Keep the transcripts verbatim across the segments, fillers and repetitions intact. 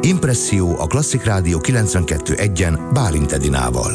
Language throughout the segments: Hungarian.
Impresszió a Klasszik Rádió kilencvenkettő egyen Bálint Edinával.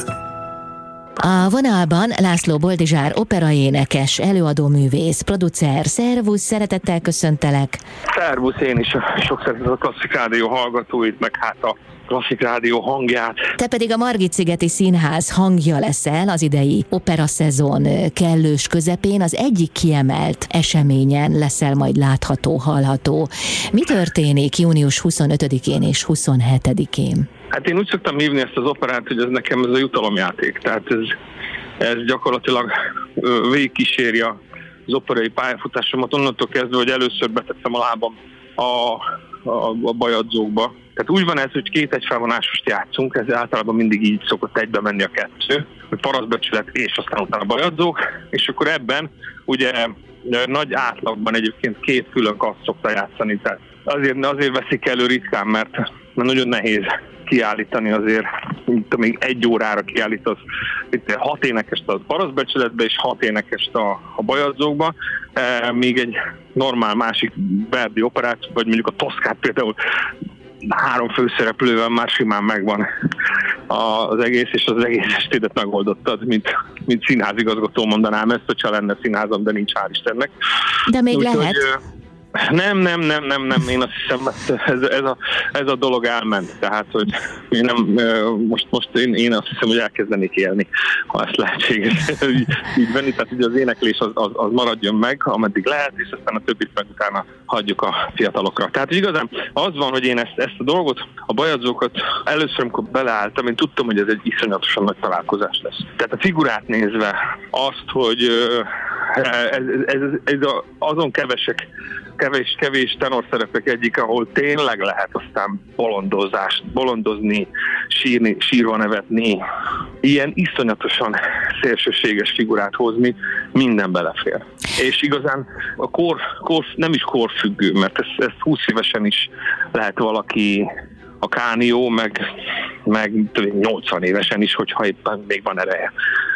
A vonalban László Boldizsár operaénekes, előadóművész, producer. Szervusz, szeretettel köszöntelek. Szervusz, én is sok szeretettel a Klasszik Rádió hallgatóit, meg hát a Klasszik Rádió hangját. Te pedig a Margit-szigeti Színház hangja leszel az idei operaszezon kellős közepén, az egyik kiemelt eseményen leszel majd látható, hallható. Mi történik június huszonötödikén és huszonhetedikén? Hát én úgy szoktam hívni ezt az operát, hogy ez nekem ez a jutalomjáték. Tehát ez, ez gyakorlatilag végigkíséri az operai pályafutásomat onnantól kezdve, hogy először betettem a lábam a, a, a bajadzókba. Tehát úgy van ez, hogy két egyfelvonásost játszunk, ez általában mindig így szokott egybe menni a kettő, hogy parasztbecsület és aztán utána bajadzók, és akkor ebben ugye nagy átlagban egyébként két külön kaszt szokta játszani, tehát azért, azért veszik elő ritkán, mert, mert nagyon nehéz kiállítani azért, mint még egy órára kiállítasz itt hat énekest a parasztbecsületbe és hat énekest a, a bajadzókba, e, még egy normál másik Verdi operát, vagy mondjuk a Toszkát például három főszereplővel már simán megvan az egész, és az egész estédet megoldottad, mint, mint színházigazgató mondanám ezt, hogyha lenne színházam, de nincs, hál' Istennek. De még úgy, lehet. Hogy, Nem, nem, nem, nem, nem, én azt hiszem, ez, ez, a, ez a dolog elment, tehát, hogy én nem, most, most én, én azt hiszem, hogy elkezdenék élni, ha ezt lehetséges így, így venni, tehát ugye az éneklés az, az, az maradjon meg, ameddig lehet, és aztán a többit meg utána hagyjuk a fiatalokra. Tehát igazán az van, hogy én ezt, ezt a dolgot, a bajadzókat először, amikor beleálltam, én tudtam, hogy ez egy iszonyatosan nagy találkozás lesz. Tehát a figurát nézve azt, hogy ez, ez, ez azon kevesek, kevés, kevés tenorszerepek egyik, ahol tényleg lehet aztán bolondozást, bolondozni, sírni, sírva nevetni, ilyen iszonyatosan szélsőséges figurát hozni, minden belefér. És igazán a kor, kor nem is korfüggő, mert ezt, ezt húsz évesen is lehet valaki a kánió, meg, meg nyolcvan évesen is, hogyha éppen még van ereje.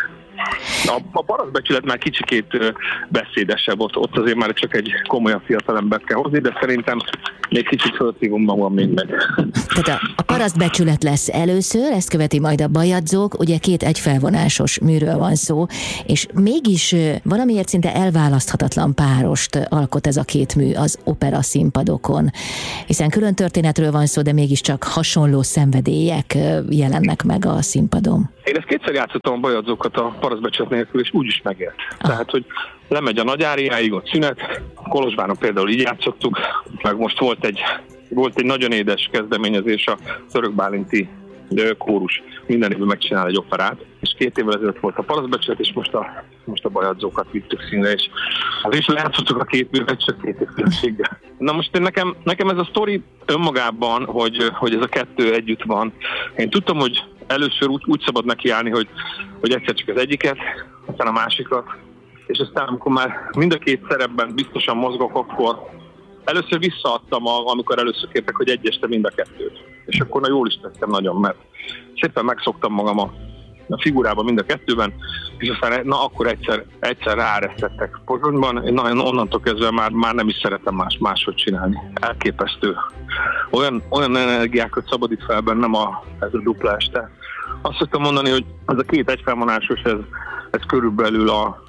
A, a parasztbecsület már kicsikét beszédesebb, ott, ott azért már csak egy komolyabb fiatalembert kell hozni, de szerintem még kicsit fölszívom magam még meg. Tehát a, a parasztbecsület lesz először, ezt követi majd a bajadzók, ugye két egyfelvonásos műről van szó, és mégis valamiért szinte elválaszthatatlan párost alkot ez a két mű az opera színpadokon, hiszen külön történetről van szó, de mégiscsak hasonló szenvedélyek jelennek meg a színpadon. Én ezt kétszer játszottam a bajadzókat a parasztbecsület nélkül, és úgy is megélt. Ah. Tehát, hogy lemegy a nagy áriáig, ott szünet, Kolozsváron például így játszottuk, meg most volt egy, volt egy nagyon édes kezdeményezés, a Török Bálinti kórus minden évben megcsinál egy operát, és két évvel ezelőtt volt a parasztbecsület, és most a, most a bajadzókat vittük színre, és az is lejátszottuk a két művet, csak két év különbséggel. Na most én nekem, nekem ez a sztori önmagában, hogy, hogy ez a kettő együtt van. Én tudtam, hogy először úgy, úgy szabad nekiállni, hogy, hogy egyszer csak az egyiket, aztán a másikat, és aztán amikor már mind a két szerepben biztosan mozgok, akkor először visszaadtam, a, amikor először kértek, hogy egy este mind a kettőt. És akkor na jól is tettem nagyon, mert szépen megszoktam magam a, a figurában mind a kettőben, és aztán na akkor egyszer, egyszer ráeresztettek Pozsonyban, én na, onnantól kezdve már, már nem is szeretem más, máshogy csinálni. Elképesztő. Olyan, olyan energiákat szabadít fel bennem a, ez a dupla este. Azt szoktam mondani, hogy ez a két egyfelvonásos, ez, ez körülbelül a,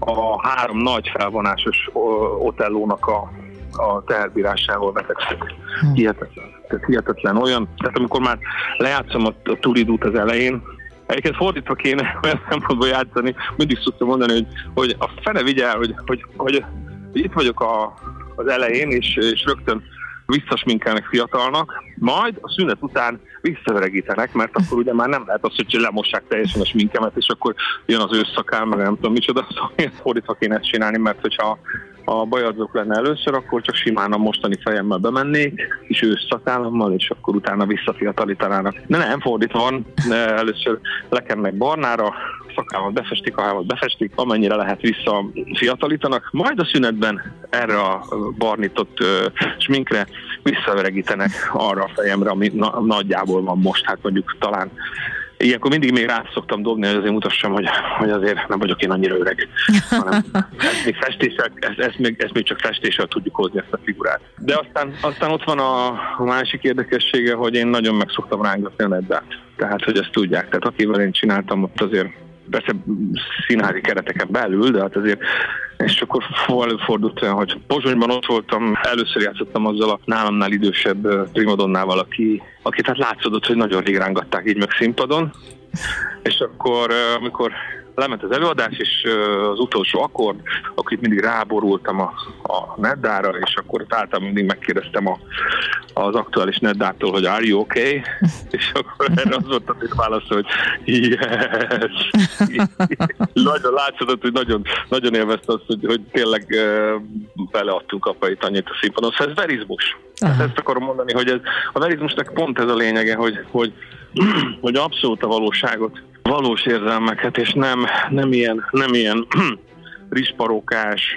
a három nagy felvonásos Otellónak a a teherbírásával betegszik. Hihetetlen. Tehát hihetetlen olyan, tehát amikor már lejátszom a, a Turidút az elején, egyébként fordítva kéne olyan szempontból játszani, mindig szoktam mondani, hogy, hogy a fene vigyel, hogy, hogy, hogy, hogy itt vagyok a, az elején, és, és rögtön visszasminkelnek fiatalnak, majd a szünet után visszaöregítenek, mert akkor ugye már nem lehet az, hogy lemossák teljesen a sminkemet, és akkor jön az ősszakál, meg nem tudom micsoda, szóval fordítva kéne ezt csinálni, mert hogyha a bajadzók lenne először, akkor csak simán a mostani fejemmel bemennék, és ősszakállammal, és akkor utána visszafiatalítanának. De nem, fordítva van, először lekennek barnára, szakállat befestik, a hálmat befestik, amennyire lehet visszafiatalítanak, majd a szünetben erre a barnított ö, sminkre visszaöregítenek arra a fejemre, ami na- nagyjából van most, hát mondjuk talán ilyenkor mindig még rá szoktam dobni, hogy azért mutassam, hogy, hogy azért nem vagyok én annyira öreg, hanem ezt még festéssel, ezt, ezt, még, ezt még csak festéssel tudjuk hozni ezt a figurát. De aztán, aztán ott van a, a másik érdekessége, hogy én nagyon meg szoktam rángatni a neddát. Tehát, hogy ezt tudják. Tehát akivel én csináltam, ott azért persze színházi kereteken belül, de hát azért, és akkor előfordult olyan, hogy Pozsonyban ott voltam, először játszottam azzal a nálamnál idősebb primadonnával, aki, aki tehát látszódott, hogy nagyon rég rángatták így meg színpadon, és akkor, amikor lement az előadás, és az utolsó akkord, akkor itt mindig ráborultam a, a neddára, és akkor általában mindig megkérdeztem a, az aktuális neddától, hogy are you okay? És akkor erre az volt a válasz, hogy yes! Nagyon látszott, hogy nagyon, nagyon élvezte azt, hogy, hogy tényleg uh, beleadtunk apai annyit a színpadon. Szóval ez verizmus. Hát ezt akarom mondani, hogy ez, a verizmusnak pont ez a lényege, hogy, hogy, hogy abszolút a valóságot, valós érzelmeket, és nem, nem ilyen, nem ilyen rizsparókás,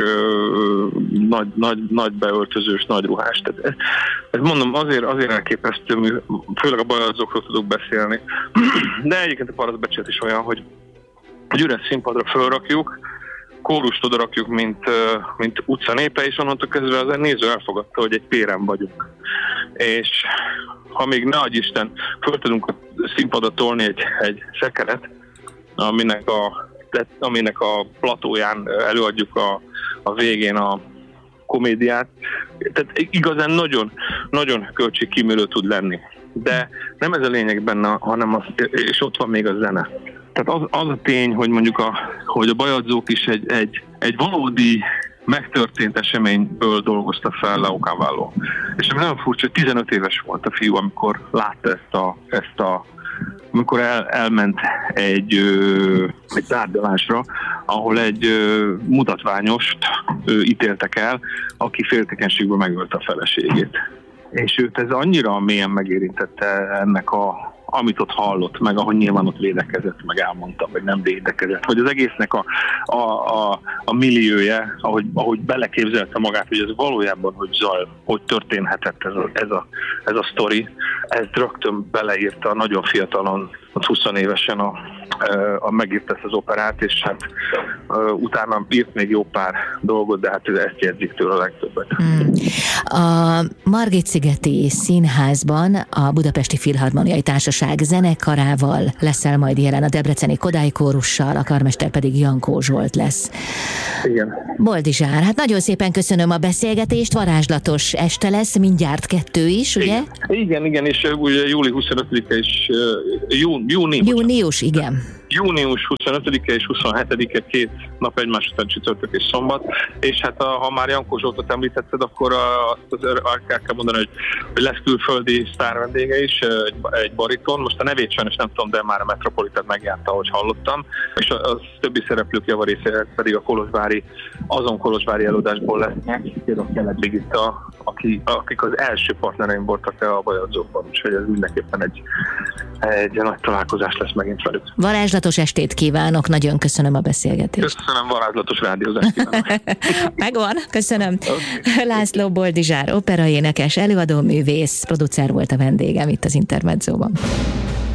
nagy, nagy, nagy beöltözős, nagy ruhás. Tehát ez, ez mondom, azért, azért elképesztő, főleg a bajadzókról tudok beszélni. De egyébként a parasztbecsület is olyan, hogy, hogy üres színpadra fölrakjuk, kórust oda rakjuk, mint, mint utca népe, és onnantól kezdve az néző elfogadta, hogy egy péren vagyunk. És ha még ne adj Isten, föl tudunk a színpadra tolni egy, egy szekeret, aminek a, aminek a platóján előadjuk a, a végén a komédiát. Tehát igazán nagyon, nagyon költségkímélő tud lenni. De nem ez a lényeg benne, hanem az, és ott van még a zene. Tehát az, az a tény, hogy mondjuk a, hogy a bajadzók is egy, egy, egy valódi megtörtént eseményből dolgozta fel Leo Cavallo. És ami nagyon furcsa, hogy tizenöt éves volt a fiú, amikor látta ezt a, ezt a amikor el, elment egy, ö, egy tárgyalásra, ahol egy ö, mutatványost ö, ítéltek el, aki féltékenységből megölte a feleségét. És őt ez annyira mélyen megérintette ennek a amit ott hallott, meg ahogy nyilván ott védekezett, meg elmondta, vagy nem védekezett, vagy az egésznek a, a, a, a milliója, ahogy, ahogy beleképzelte magát, hogy ez valójában hogy zaj, hogy történhetett ez a, ez a, ez a sztori, ezt rögtön beleírta nagyon fiatalon, húsz évesen a, a megírta ezt az operát, és hát utána írt még jó pár dolgot, de hát ezt jegyzik tőle a legtöbbet. Hmm. A Margit-szigeti Színházban a Budapesti Filharmoniai Társaság zenekarával leszel majd jelen, a debreceni Kodály kórussal, a karmester pedig Jankó Zsolt lesz. Igen. Boldizsár, hát nagyon szépen köszönöm a beszélgetést, varázslatos este lesz, mindjárt kettő is, ugye? Igen, igen, igen, és ugye júli huszonötödike is, jú, júni, június, igen. Június huszonötödike és huszonhetedike két nap egymás után csütörtök és szombat, és hát a, ha már Jankó Zsoltot említetted, akkor azt az el kell mondani, hogy, hogy lesz külföldi sztár vendége is, egy, egy bariton, most a nevét sajnos nem tudom, de már a Metropolitát megjárta, ahogy hallottam, és az, az többi szereplők javarésze pedig a kolozsvári, azon kolozsvári előadásból lesznek, például Kelet Brigitta, aki, akik az első partnereim voltak a bajadzókban, úgyhogy ez mindenképpen egy, egy nagy találkozás lesz megint velük. Varázslatos estét kívánok, nagyon köszönöm a beszélgetést. Köszönöm, varázslatos rádiózást kívánok. Megvan, köszönöm. Okay. László Boldizsár, operaénekes, előadó művész, producer volt a vendégem itt az Intermedzóban.